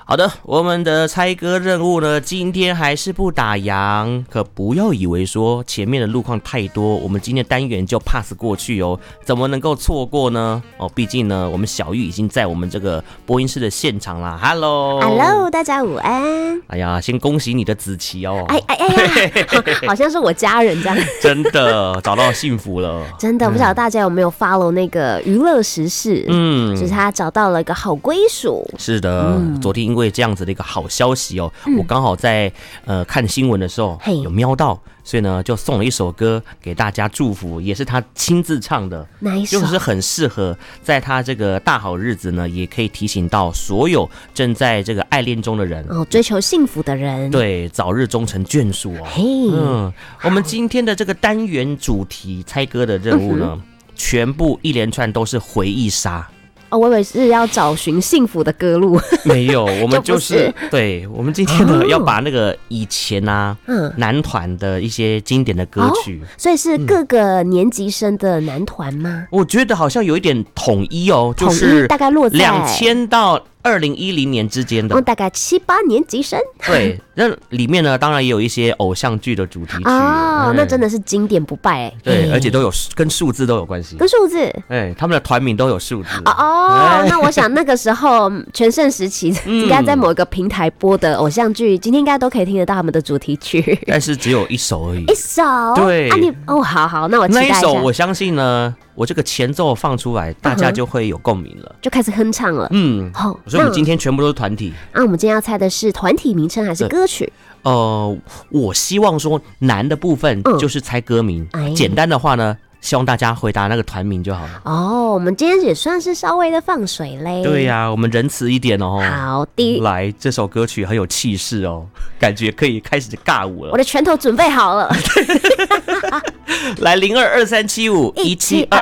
好的，我们的猜歌任务呢，今天还是不打烊，可不要以为说前面的路况太多，我们今天的单元就 pass 过去哦，怎么能够错过呢？哦，毕竟呢，我们小玉已经在我们这个播音室的现场啦。Hello， 大家午安。 哎呀，先恭喜你的子琪哦。 哎呀，好像是我家人这样。 真的找到幸福了。 真的，不晓得大家有没有 follow 那个娱乐时事？就是他找到了一个好归属。 是的，昨天因为这样子的一个好消息哦，我刚好在看新闻的时候有瞄到，所以呢就送了一首歌给大家祝福，也是他亲自唱的， 哪一首？ 就是很适合在他这个大好日子呢，也可以提醒到所有正在这个爱恋中的人追求幸福的人， 对，早日终成眷属哦。我们今天的这个单元主题猜歌的任务呢，全部一连串都是回忆杀。 我以为是要找寻幸福的歌路， 没有，我们就是对，我们今天呢要把那个以前男团的一些经典的歌曲， 所以是各个年级生的男团吗？ 我觉得好像有一点统一哦，就是大概落在 2000到2010年之间的， 大概7、8年级生。 对，那里面呢，当然也有一些偶像剧的主题曲那真的是经典不败对，而且都有跟数字都有关系， 跟数字， 他们的团名都有数字那我想那个时候全盛时期应该在某一个平台播的偶像剧，今天应该都可以听得到他们的主题曲， 但是只有一首而已， 一首， 对好，那我期待一下。 那一首我相信呢，我这个前奏放出来，大家就会有共鸣了， 就开始哼唱了。 所以我们今天全部都是团体。 我们今天要猜的是团体名称还是歌曲？ 我希望说难的部分就是猜歌名，简单的话呢，希望大家回答那个团名就好了。 我们今天也算是稍微的放水嘞。 对呀，我们仁慈一点哦。 好的， 来，这首歌曲很有气势哦，感觉可以开始尬舞了。 我的拳头准备好了。 来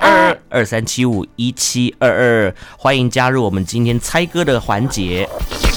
0223751722，23751722，欢迎加入我们今天猜歌的环节。